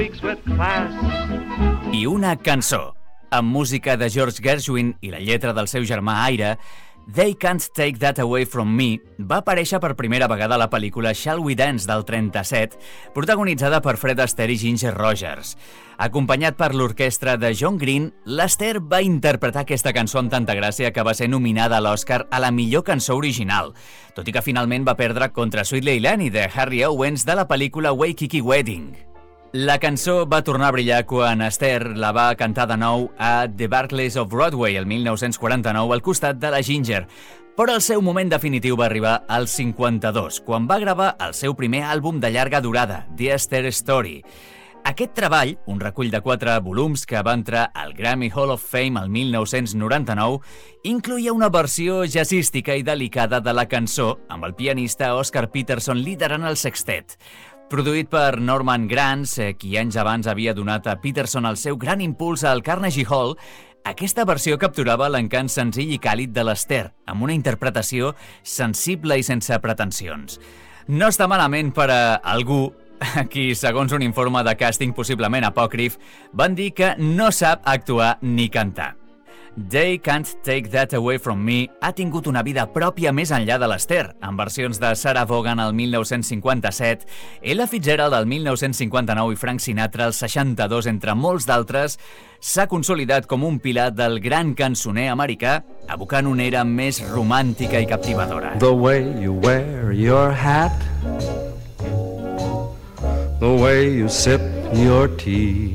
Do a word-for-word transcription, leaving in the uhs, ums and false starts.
I una cançó, amb música de George Gershwin i la lletra del seu germà Ira, They Can't Take That Away From Me va aparèixer per primera vegada a la pel·lícula Shall We Dance del trenta-set, protagonitzada per Fred Astaire i Ginger Rogers. Acompanyat per l'orquestra de John Green, l'Astaire va interpretar aquesta cançó amb tanta gràcia que va ser nominada a l'Oscar a la millor cançó original, tot i que finalment va perdre contra Sweet Leilani de Harry Owens de la pel·lícula Waikiki Wedding. La cançó va tornar a brillar quan Astaire la va cantar de nou a The Barclays of Broadway el mil nou-cents quaranta-nou al costat de la Ginger, però el seu moment definitiu va arribar al cinquanta-dos, quan va gravar el seu primer àlbum de llarga durada, The Astaire Story. Aquest treball, un recull de quatre volums que va entrar al Grammy Hall of Fame el mil nou-cents noranta-nou, incloïa una versió jazzística i delicada de la cançó, amb el pianista Oscar Peterson liderant el sextet. Produït per Norman Granz, qui anys abans havia donat a Peterson el seu gran impuls al Carnegie Hall, aquesta versió capturava l'encant senzill i càlid de l'Astaire, amb una interpretació sensible i sense pretensions. No està malament per a algú qui, segons un informe de càsting possiblement apòcrif, van dir que no sap actuar ni cantar. They Can't Take That Away From Me ha tingut una vida pròpia més enllà de l'Astaire, amb versions de Sarah Vaughan al mil nou-cents cinquanta-set, Ella Fitzgerald al mil nou-cents cinquanta-nou i Frank Sinatra al seixanta-dos, entre molts d'altres. S'ha consolidat com un pilar del gran cançoner americà, evocant una era més romàntica i captivadora. The way you wear your hat, the way you sip your tea,